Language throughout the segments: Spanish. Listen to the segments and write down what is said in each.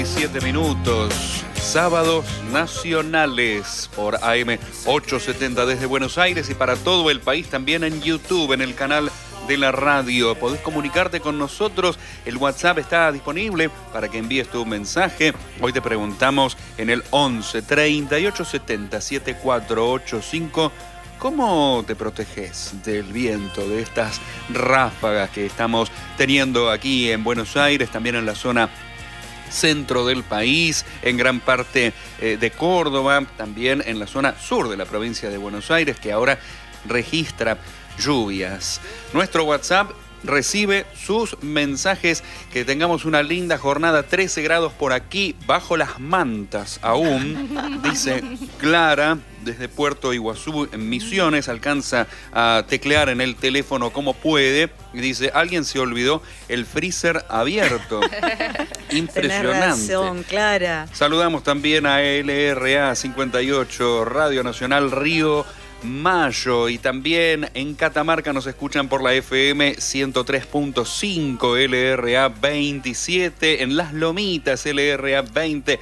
7 minutos, sábados nacionales por AM 870 desde Buenos Aires y para todo el país, también en YouTube, en el canal de la radio. Podés comunicarte con nosotros, el WhatsApp está disponible para que envíes tu mensaje. Hoy te preguntamos en el 11 38 70 7485 ¿cómo te proteges del viento, de estas ráfagas que estamos teniendo aquí en Buenos Aires, también en la zona centro del país, en gran parte de Córdoba, también en la zona sur de la provincia de Buenos Aires, que ahora registra lluvias? Nuestro WhatsApp recibe sus mensajes. Que tengamos una linda jornada. 13 grados por aquí, bajo las mantas aún, dice Clara, desde Puerto Iguazú, en Misiones. Alcanza a teclear en el teléfono como puede. Y dice, alguien se olvidó el freezer abierto. Impresionante. Tenés razón, Clara. Saludamos también a LRA 58, Radio Nacional Río Mayo, y también en Catamarca nos escuchan por la FM 103.5, LRA 27, en Las Lomitas, LRA 20,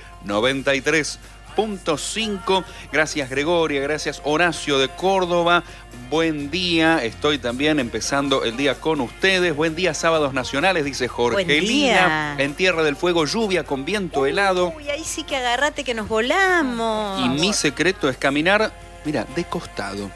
93.5. Gracias Gregoria, gracias Horacio de Córdoba. Buen día, estoy también empezando el día con ustedes. Buen día, sábados nacionales, dice Jorgelina. En Tierra del Fuego, lluvia con viento helado. Uy, ahí sí que agarrate que nos volamos. Y mi secreto es caminar, mira, de costado.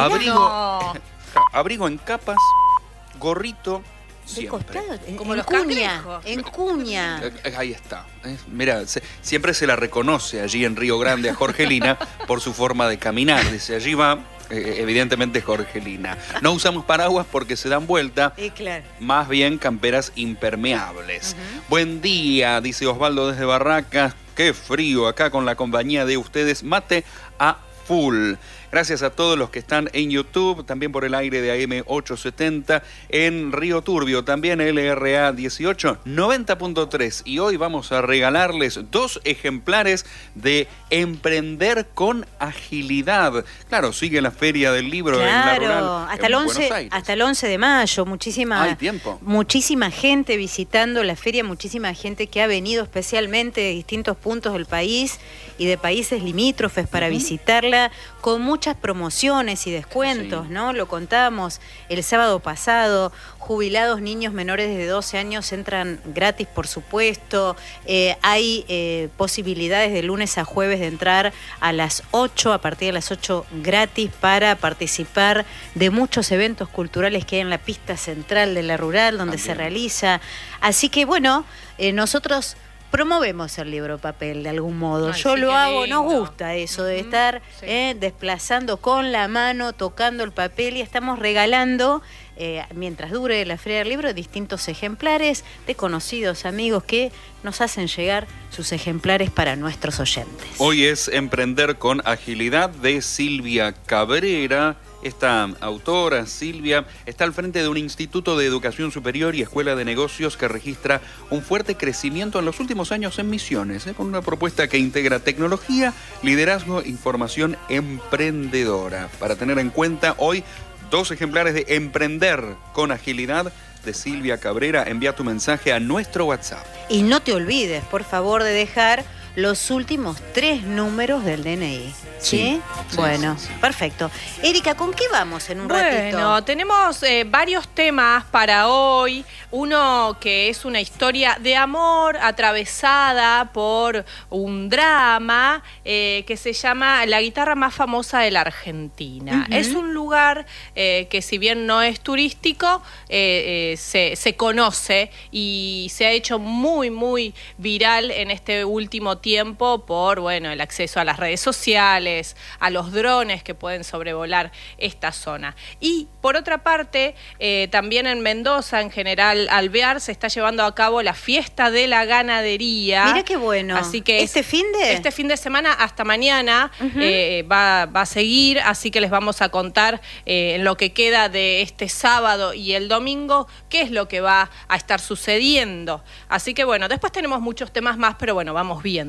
Abrigo en capas, gorrito, siempre. De costado, como los cuña, cangrejos. en cuña. Ahí está. Mira, siempre se la reconoce allí en Río Grande a Jorgelina por su forma de caminar. Dice, allí va, evidentemente, Jorgelina. No usamos paraguas porque se dan vuelta. Claro. Más bien camperas impermeables. Buen día, dice Osvaldo desde Barracas. Qué frío acá con la compañía de ustedes. Mate a full. Gracias a todos los que están en YouTube, también por el aire de AM 870, en Río Turbio, también LRA 18, 90.3. Y hoy vamos a regalarles 2 ejemplares de Emprender con Agilidad. Claro, sigue la Feria del Libro en la Rural, hasta el 11 de mayo, Hay tiempo. muchísima gente visitando la feria, muchísima gente que ha venido especialmente de distintos puntos del país y de países limítrofes para visitarla, con muchas promociones y descuentos, Sí. ¿no? Lo contamos el sábado pasado. Jubilados, niños menores de 12 años entran gratis, por supuesto. Hay posibilidades de lunes a jueves de entrar a las 8, a partir de las 8 gratis, para participar de muchos eventos culturales que hay en la pista central de la Rural, donde se realiza. Así que, bueno, nosotros promovemos el libro papel de algún modo. Ay, yo sí, lo qué hago, lindo. nos gusta eso de estar desplazando con la mano, tocando el papel, y estamos regalando, mientras dure la Feria del Libro, distintos ejemplares de conocidos amigos que nos hacen llegar sus ejemplares para nuestros oyentes. Hoy es Emprender con Agilidad de Silvia Cabrera. Esta autora, Silvia, está al frente de un instituto de educación superior y escuela de negocios que registra un fuerte crecimiento en los últimos años en Misiones, con una propuesta que integra tecnología, liderazgo y formación emprendedora. Para tener en cuenta, hoy 2 ejemplares de Emprender con Agilidad de Silvia Cabrera. Envía tu mensaje a nuestro WhatsApp. Y no te olvides, por favor, de dejar los últimos 3 números del DNI. ¿Sí? Bueno, sí. Perfecto. Erika, ¿con qué vamos en un ratito? Bueno, tenemos varios temas para hoy. Uno que es una historia de amor atravesada por un drama que se llama La guitarra más famosa de la Argentina. Es un lugar que, si bien no es turístico, se conoce y se ha hecho muy, muy viral en este último tiempo por, bueno, el acceso a las redes sociales, a los drones que pueden sobrevolar esta zona. Y por otra parte, también en Mendoza, en General Alvear, se está llevando a cabo la fiesta de la ganadería. Mira qué bueno. Así que este fin de semana hasta mañana va a seguir, así que les vamos a contar en lo que queda de este sábado y el domingo qué es lo que va a estar sucediendo. Así que bueno, después tenemos muchos temas más, pero bueno, vamos viendo.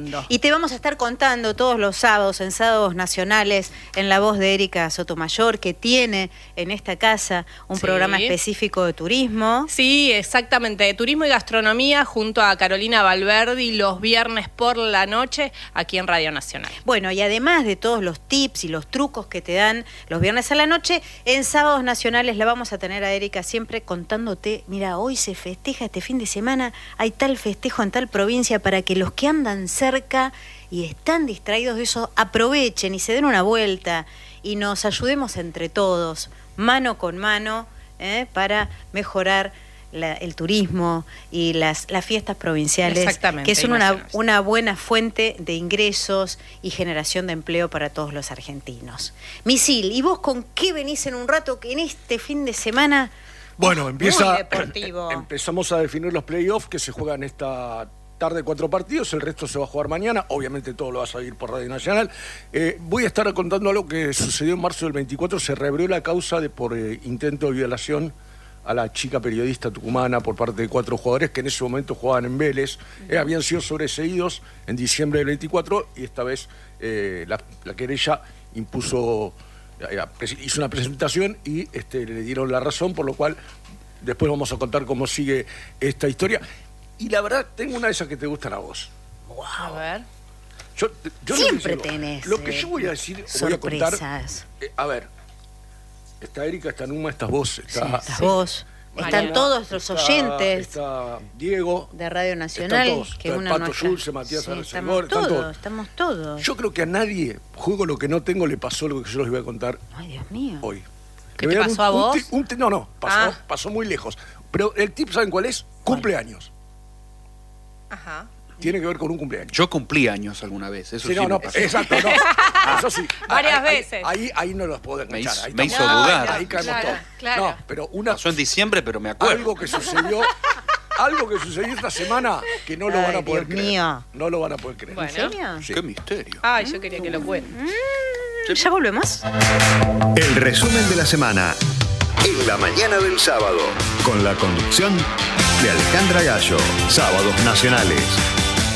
contando. Y te vamos a estar contando todos los sábados, en Sábados Nacionales, en la voz de Erika Sotomayor, que tiene en esta casa un programa específico de turismo. Sí, exactamente, de turismo y gastronomía, junto a Carolina Valverdi, los viernes por la noche, aquí en Radio Nacional. Bueno, y además de todos los tips y los trucos que te dan los viernes a la noche, en Sábados Nacionales la vamos a tener a Erika siempre contándote, mira, hoy se festeja este fin de semana, hay tal festejo en tal provincia, para que los que andan cerca y están distraídos de eso aprovechen y se den una vuelta y nos ayudemos entre todos, mano con mano, para mejorar el turismo y las fiestas provinciales, que son una buena fuente de ingresos y generación de empleo para todos los argentinos. Misil, ¿y vos con qué venís en un rato que en este fin de semana? Bueno, muy deportivo. Empezamos a definir los playoffs que se juegan esta tarde, 4 partidos, el resto se va a jugar mañana, obviamente todo lo vas a ir por Radio Nacional. Voy a estar contando algo que sucedió en marzo del 24, se reabrió la causa por intento de violación a la chica periodista tucumana por parte de 4 jugadores que en ese momento jugaban en Vélez, habían sido sobreseídos en diciembre del 24 y esta vez la querella hizo una presentación y le dieron la razón, por lo cual después vamos a contar cómo sigue esta historia. Y la verdad, tengo una de esas que te gustan a vos. Wow. A ver. Yo siempre tenés lo que yo voy a decir, sorpresas. Voy a contar. A ver, está Erika, está Numa, estás vos. Estás vos. Están todos los oyentes. Está Diego. De Radio Nacional. Están todos. Que es Pato Schulze, Matías Arcegor. Estamos todos. Yo creo que a nadie, juego lo que no tengo, le pasó lo que yo les voy a contar. Ay, Dios mío. Hoy. ¿Qué te pasó a vos? No, pasó muy lejos. Pero el tip, ¿saben cuál es? Cumpleaños. Ajá. Tiene que ver con un cumpleaños. Yo cumplí años alguna vez, eso sí, me pasó. Exacto, no. Eso sí. Varias veces. Ahí no los puedo enganchar. Me hizo dudar. Ahí caemos todos. Claro. No, pero pasó en diciembre, pero me acuerdo. Algo que sucedió esta semana que no lo van a poder creer. Mío. No lo van a poder creer. Bueno. ¿En serio? Sí. Qué misterio. Ay, yo quería que lo cuenten. Ya volvemos. El resumen de la semana en la mañana del sábado, con la conducción de Alejandra Gallo. Sábados Nacionales.